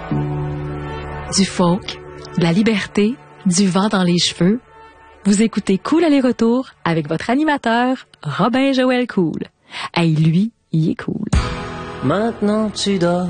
Du folk, de la liberté, du vent dans les cheveux. Vous écoutez Cool aller-retour avec votre animateur, Robin Joël Cool. Hey, lui, il est cool. Maintenant tu dors.